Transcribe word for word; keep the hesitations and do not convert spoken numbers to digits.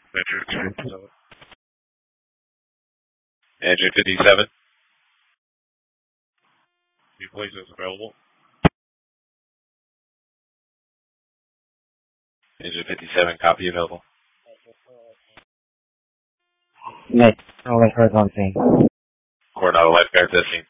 Engine fifty-seven. The place is available. Engine fifty-seven, copy available. Nick, I'll let her on thing. Coronado lifeguard testing.